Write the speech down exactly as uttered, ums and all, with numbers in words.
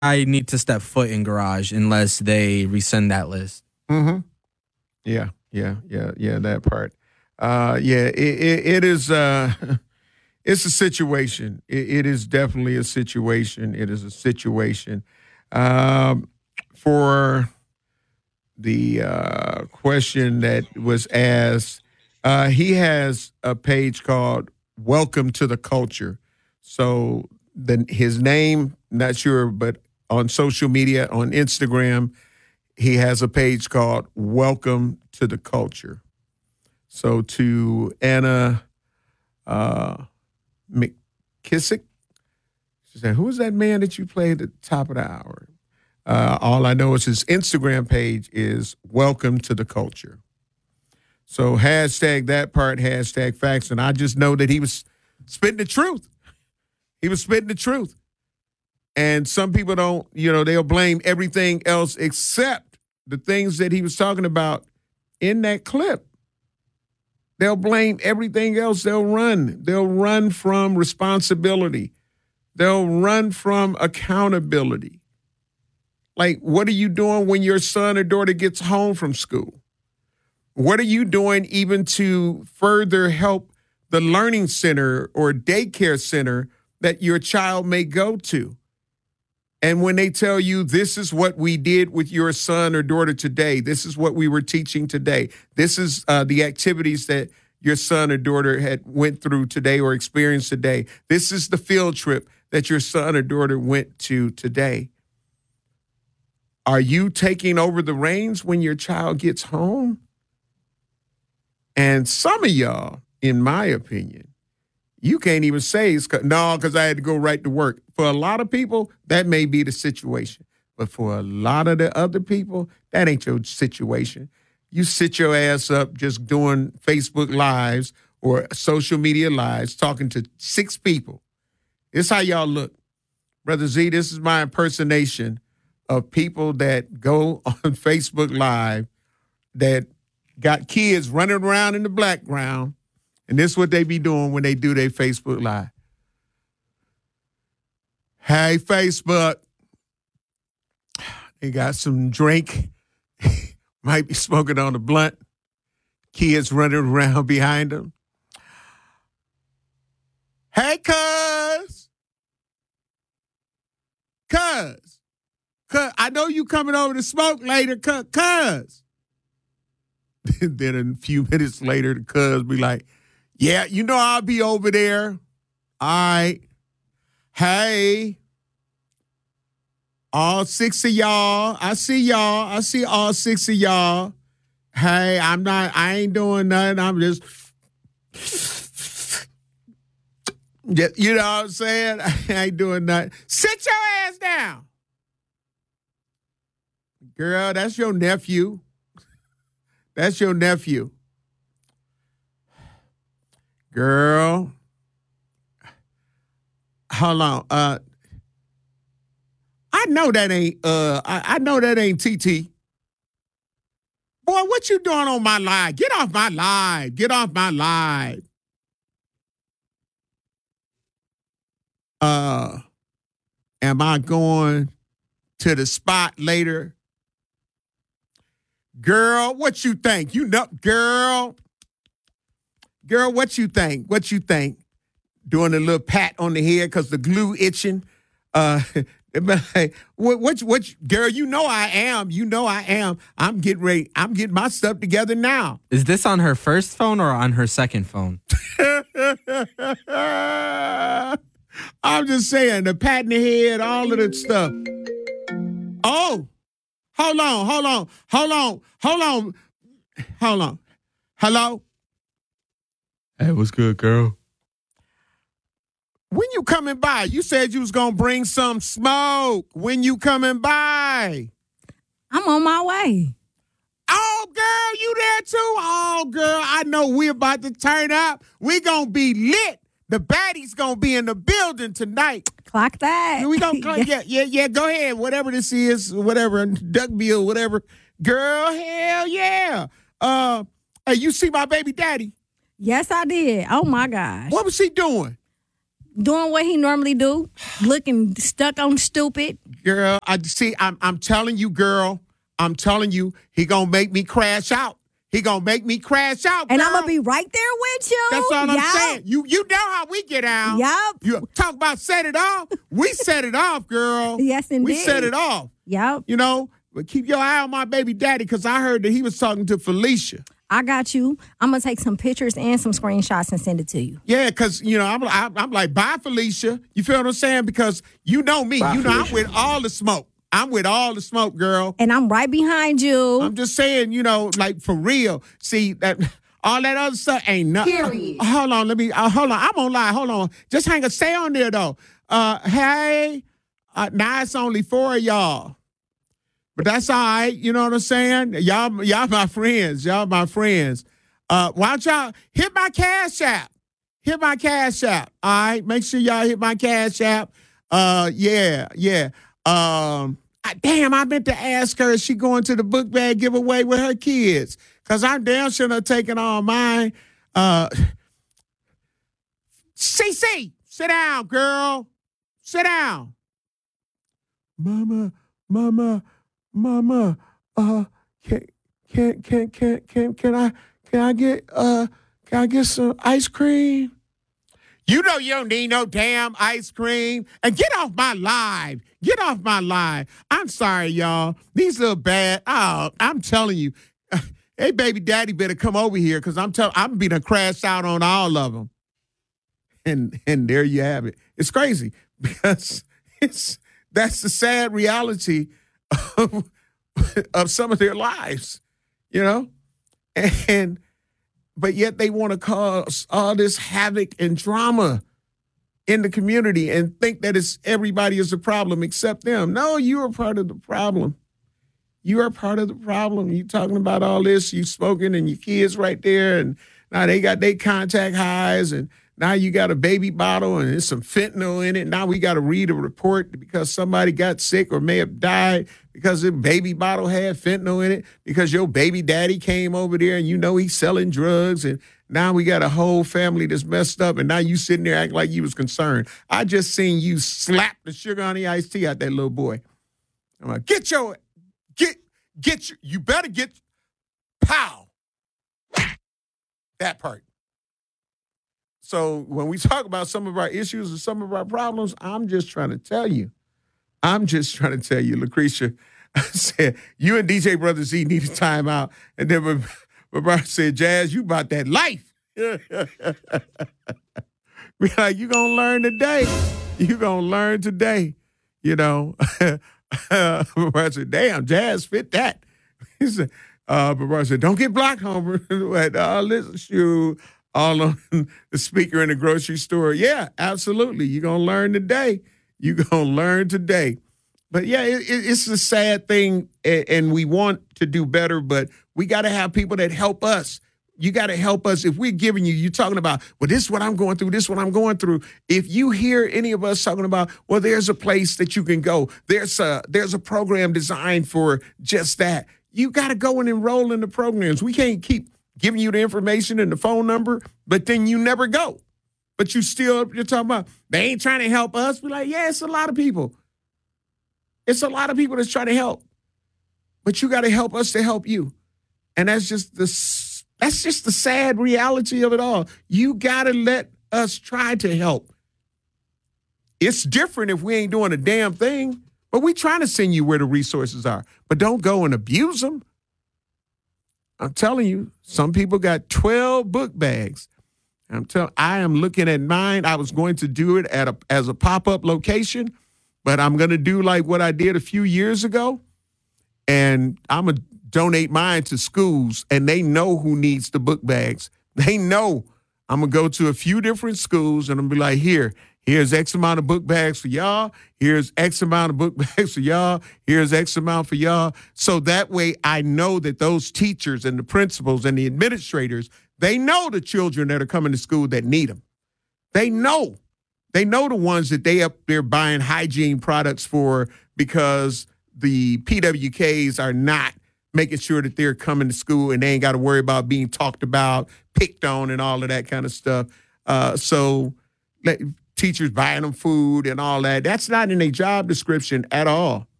I need to step foot in garage unless they rescind that list. Mm-hmm. Yeah, yeah, yeah, yeah. That part. Uh, yeah, it, it, it is. Uh, it's a situation. It, it is definitely a situation. It is a situation. Um, for the uh, question that was asked, uh, he has a page called "Welcome to the Culture." So the his name, not sure, but on social media, on Instagram, he has a page called Welcome to the Culture. So to Anna uh, McKissick, she said, who's that man that you played at the top of the hour? Uh, all I know is his Instagram page is Welcome to the Culture. So hashtag that part, hashtag facts. And I just know that he was spitting the truth. He was spitting the truth. And some people don't, you know, they'll blame everything else except the things that he was talking about in that clip. They'll blame everything else. They'll run. They'll run from responsibility. They'll run from accountability. Like, what are you doing when your son or daughter gets home from school? What are you doing even to further help the learning center or daycare center that your child may go to? And when they tell you, this is what we did with your son or daughter today, this is what we were teaching today, this is uh, the activities that your son or daughter had went through today or experienced today, this is the field trip that your son or daughter went to today. Are you taking over the reins when your child gets home? And some of y'all, in my opinion, you can't even say, it's no, because I had to go right to work. For a lot of people, that may be the situation. But for a lot of the other people, that ain't your situation. You sit your ass up just doing Facebook Lives or social media lives, talking to six people. This is how y'all look. Brother Z, this is my impersonation of people that go on Facebook Live that got kids running around in the background. And this is what they be doing when they do their Facebook Live. Hey, Facebook. They got some drink. Might be smoking on a blunt. Kids running around behind them. Hey, cuz. Cuz. Cuz. I know you coming over to smoke later, cuz. Cuz. Then a few minutes later, the cuz be like, yeah, you know I'll be over there. All right. Hey. All six of y'all. I see y'all. I see all six of y'all. Hey, I'm not, I ain't doing nothing. I'm just, just you know what I'm saying? I ain't doing nothing. Sit your ass down. Girl, that's your nephew. That's your nephew. Girl, hold on. Uh, I know that ain't. Uh, I, I know that ain't T T. Boy, what you doing on my live? Get off my live. Get off my live. Uh, am I going to the spot later? Girl, what you think? You know, girl. Girl, what you think? What you think? Doing a little pat on the head because the glue itching. Uh, what, what, what, girl, you know I am. You know I am. I'm getting ready. I'm getting my stuff together now. Is this on her first phone or on her second phone? I'm just saying, the pat in the head, all of that stuff. Oh, hold on, hold on, hold on, hold on, hold on. Hello? Hey, what's good, girl? When you coming by? You said you was going to bring some smoke. When you coming by? I'm on my way. Oh, girl, you there too? Oh, girl, I know we're about to turn up. We going to be lit. The baddie's going to be in the building tonight. Clock that. We gonna clock, yeah, yeah, yeah, go ahead. Whatever this is, whatever, Duckbill, whatever. Girl, hell yeah. Uh, hey, you see my baby daddy? Yes, I did. Oh, my gosh. What was he doing? doing what he normally do, looking stuck on stupid. Girl, I see. I'm I'm telling you, girl. I'm telling you, he gonna make me crash out. He gonna make me crash out, girl. And I'm gonna be right there with you. That's all I'm Yup. saying. You you know how we get out. Yup. You talk about set it off. We set it off, girl. Yes, indeed. We set it off. Yep. You know, but keep your eye on my baby daddy because I heard that he was talking to Felicia. I got you. I'm gonna take some pictures and some screenshots and send it to you. Yeah, because, you know, I'm, I'm, I'm like, bye, Felicia. You feel what I'm saying? Because you know me. Bye, you know, Felicia. I'm with all the smoke. I'm with all the smoke, girl. And I'm right behind you. I'm just saying, you know, like for real. See, that all that other stuff ain't nothing. Period. Uh, hold on, let me, uh, hold on. I'm gonna lie. Hold on. Just hang a stay on there, though. Uh, hey, uh, now it's only four of y'all. But that's all right. You know what I'm saying? Y'all, y'all my friends. Y'all my friends. Uh, why don't y'all hit my Cash App? Hit my Cash App. All right. Make sure y'all hit my Cash App. Uh, yeah, yeah. Um, I, damn, I meant to ask her, is she going to the book bag giveaway with her kids? Because I damn shouldn't have taken all mine. Uh, C C, sit down, girl. Sit down. Mama, mama, mama, uh, can, can, can, can, can, can I, can I get, uh, can I get some ice cream? You know you don't need no damn ice cream. And get off my live. Get off my live. I'm sorry, y'all. These little bad. Oh, I'm telling you. Hey, baby daddy better come over here because I'm telling I'm being a crash out on all of them. And and there you have it. It's crazy because it's that's the sad reality of, of some of their lives, you know? And but yet they want to cause all this havoc and drama in the community and think that it's everybody is the problem except them. No, you are part of the problem. You are part of the problem. You talking about all this, you smoking and your kids right there, and now they got their contact highs, and now you got a baby bottle and there's some fentanyl in it. Now we got to read a report because somebody got sick or may have died because the baby bottle had fentanyl in it because your baby daddy came over there and you know he's selling drugs, and now we got a whole family that's messed up, and now you sitting there acting like you was concerned. I just seen you slap the sugar on the iced tea out that little boy. I'm like, get your, get, get your, you better get, pow. That part. So when we talk about some of our issues and some of our problems, I'm just trying to tell you. I'm just trying to tell you, Lucretia, I said, you and D J Brother Z need a timeout. And then Barbara said, Jazz, you about that life. We're like, you going to learn today. You going to learn today. You know, Barbara said, damn, Jazz fit that. He said, uh, Barbara said, don't get blocked, Homer. uh, listen, shoot. All on the speaker in the grocery store. Yeah, absolutely. You're going to learn today. You're going to learn today. But, yeah, it, it, it's a sad thing, and, and we want to do better, but we got to have people that help us. You got to help us. If we're giving you, you're talking about, well, this is what I'm going through, this is what I'm going through. If you hear any of us talking about, well, there's a place that you can go. There's a, there's a program designed for just that. You got to go and enroll in the programs. We can't keep giving you the information and the phone number, but then you never go. But you still, you're talking about, they ain't trying to help us. We're like, yeah, it's a lot of people. It's a lot of people that's trying to help. But you got to help us to help you. And that's just the, that's just the sad reality of it all. You got to let us try to help. It's different if we ain't doing a damn thing, but we trying to send you where the resources are. But don't go and abuse them. I'm telling you, some people got twelve book bags. I'm telling, I am looking at mine. I was going to do it at a, as a pop-up location, but I'm going to do like what I did a few years ago, and I'm going to donate mine to schools, and they know who needs the book bags. They know. I'm going to go to a few different schools, and I'm going to be like, here, here's X amount of book bags for y'all. Here's X amount of book bags for y'all. Here's X amount for y'all. So that way I know that those teachers and the principals and the administrators, they know the children that are coming to school that need them. They know. They know the ones that they up there buying hygiene products for because the P W Ks are not making sure that they're coming to school and they ain't got to worry about being talked about, picked on, and all of that kind of stuff. Uh, so let, teachers buying them food and all that. That's not in a job description at all.